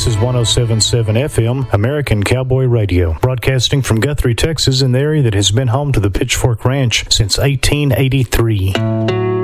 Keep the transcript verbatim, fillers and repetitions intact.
This is one oh seven point seven F M, American Cowboy Radio, broadcasting from Guthrie, Texas, in the area that has been home to the Pitchfork Ranch since eighteen eighty-three.